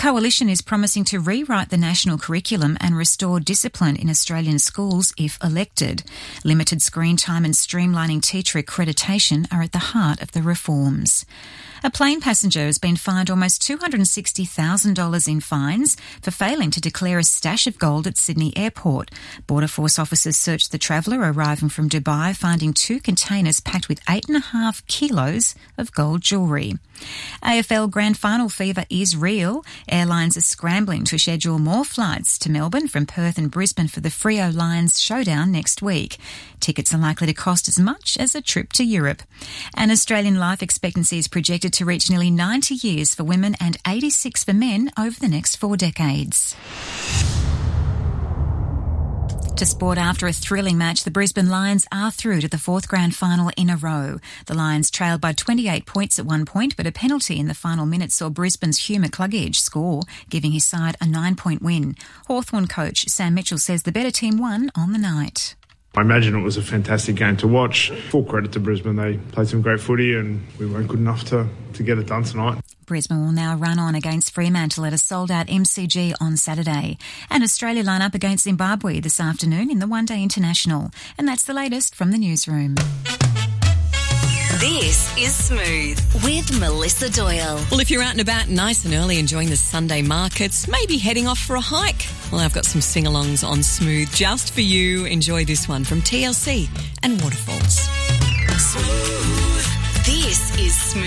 Coalition is promising to rewrite the national curriculum and restore discipline in Australian schools if elected. Limited screen time and streamlining teacher accreditation are at the heart of the reforms. A plane passenger has been fined almost $260,000 in fines for failing to declare a stash of gold at Sydney Airport. Border Force officers searched the traveller arriving from Dubai, finding 2 containers packed with 8.5 kilos of gold jewellery. AFL Grand Final fever is real. Airlines are scrambling to schedule more flights to Melbourne from Perth and Brisbane for the Freo Lions showdown next week. Tickets are likely to cost as much as a trip to Europe. And Australian life expectancy is projected to reach nearly 90 years for women and 86 for men over the next 4 decades. To sport, after a thrilling match, the Brisbane Lions are through to the 4th grand final in a row. The Lions trailed by 28 points at one point, but a penalty in the final minutes saw Brisbane's Hugh McCluggage score, giving his side a 9-point win. Hawthorn coach Sam Mitchell says the better team won on the night. I imagine it was a fantastic game to watch. Full credit to Brisbane. They played some great footy and we weren't good enough to get it done tonight. Brisbane will now run on against Fremantle at a sold-out MCG on Saturday. And Australia line up against Zimbabwe this afternoon in the One Day International. And that's the latest from the newsroom. This is Smooth with Melissa Doyle. Well, if you're out and about nice and early enjoying the Sunday markets, maybe heading off for a hike, well, I've got some sing-alongs on Smooth just for you. Enjoy this one from TLC and Waterfalls. Smooth. This is Smooth.